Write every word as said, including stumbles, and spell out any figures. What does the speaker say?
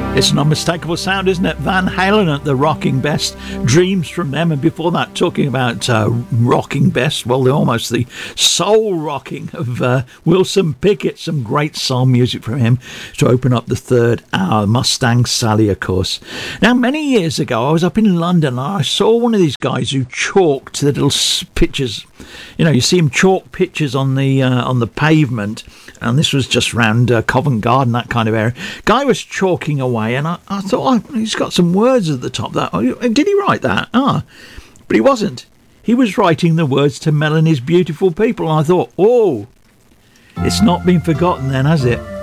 It's an unmistakable sound, isn't it? Van Halen at the rocking best, Dreams from them, and before that talking about uh, rocking best, well, they're almost the soul rocking of uh, Wilson Pickett, some great soul music from him to open up the third hour. Mustang Sally, of course. Now, many years ago, I was up in London and I saw one of these guys who chalked the little pictures. You know, you see him chalk pictures on the uh, on the pavement, and this was just round uh, Covent Garden, that kind of area. Guy was chalking away, and I, I thought, oh, he's got some words at the top. That oh, did he write that? Ah, but he wasn't. He was writing the words to Melanie's Beautiful People. And I thought, oh, it's not been forgotten then, has it?